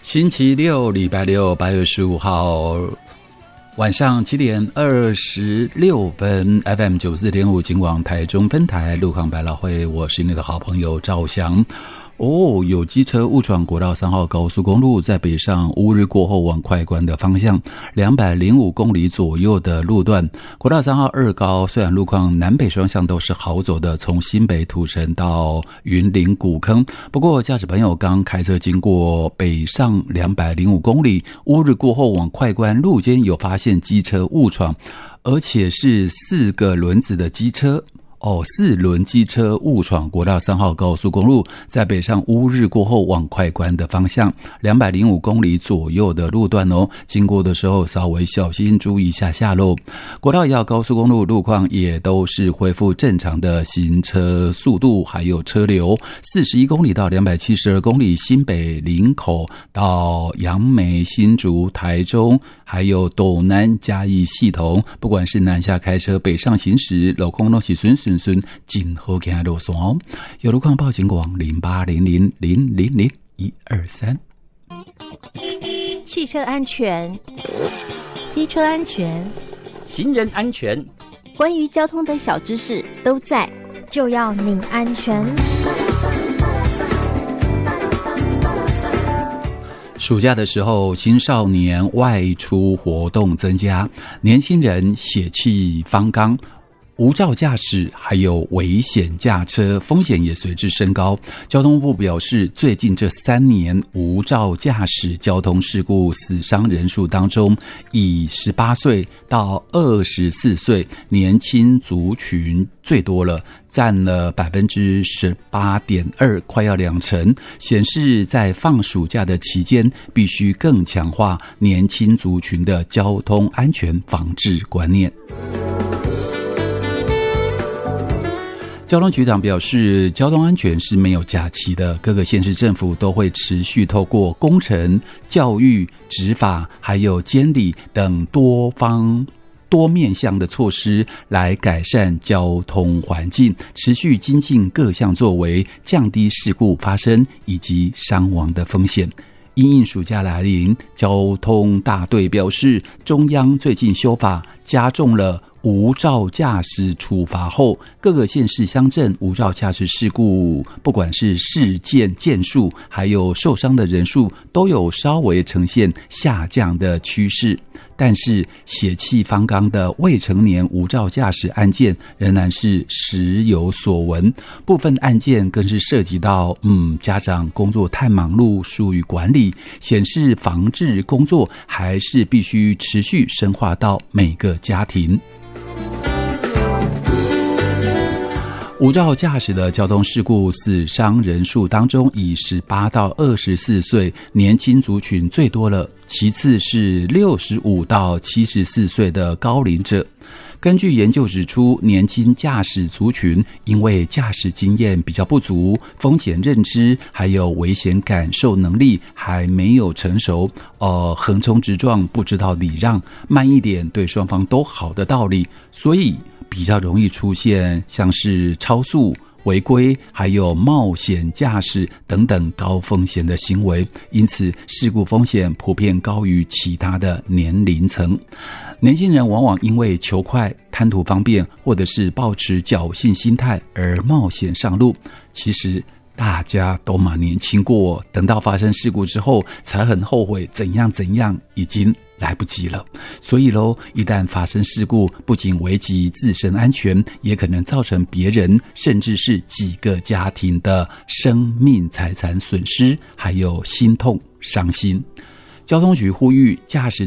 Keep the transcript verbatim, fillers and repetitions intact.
星期六，礼拜六，八月十五号晚上七点二十六分 ，F M 九四点五，警广台中分台路况百老汇，我是你的好朋友赵翔。哦，有机车误闯国道三号高速公路，在北上乌日过后往快关的方向，两百零五公里左右的路段，国道三号二高虽然路况南北双向都是好走的，从新北土城到云林古坑，不过驾驶朋友刚开车经过北上两百零五公里乌日过后往快关路间，有发现机车误闯，而且是四个轮子的机车。哦，四轮机车误闯国道三号高速公路，在北上乌日过后往快关的方向，两百零五公里左右的路段哦，经过的时候稍微小心注意一下下路。国道一号高速公路路况也都是恢复正常的行车速度，还有车流，四十一公里到两百七十二公里，新北林口到杨梅、新竹、台中，还有斗南、嘉义、系统，不管是南下开车北上行驶，路况都是顺顺顺真好行路线哦。有路况报警广零八零零零零零一二三。 汽车安全、机车安全、 行人安全， 关于交通的小知识都在，就要你安全。 暑假的时候，青少年外出活动增加，年轻人血气方刚，无照驾驶还有危险驾车风险也随之升高。交通部表示，最近这三年无照驾驶交通事故死伤人数当中，以十八岁到二十四岁年轻族群最多了，占了百分之十八点二，快要两成，显示在放暑假的期间，必须更强化年轻族群的交通安全防治观念。交通局长表示，交通安全是没有假期的，各个县市政府都会持续透过工程、教育、执法还有监理等多方多面向的措施来改善交通环境，持续精进各项作为，降低事故发生以及伤亡的风险。因应暑假来临，交通大队表示，中央最近修法加重了无照驾驶处罚后，各个县市乡镇无照驾驶事故，不管是事件件数还有受伤的人数，都有稍微呈现下降的趋势。但是血气方刚的未成年无照驾驶案件仍然是时有所闻，部分案件更是涉及到嗯家长工作太忙碌疏于管理，显示防治工作还是必须持续深化到每个家庭。无照驾驶的交通事故死伤人数当中，以十八到二十四岁年轻族群最多了，其次是六十五到七十四岁的高龄者。根据研究指出，年轻驾驶族群因为驾驶经验比较不足，风险认知还有危险感受能力还没有成熟，呃，横冲直撞不知道礼让，慢一点对双方都好的道理，所以比较容易出现像是超速、违规还有冒险驾驶等等高风险的行为，因此事故风险普遍高于其他的年龄层。年轻人往往因为求快、贪图方便，或者是抱持侥幸心态而冒险上路。其实大家都蛮年轻过，等到发生事故之后才很后悔怎样怎样，已经来不及了。所以咯，一旦发生事故，不仅危及自身安全，也可能造成别人甚至是几个家庭的生命财产损失，还有心痛伤心。交通局呼吁驾驶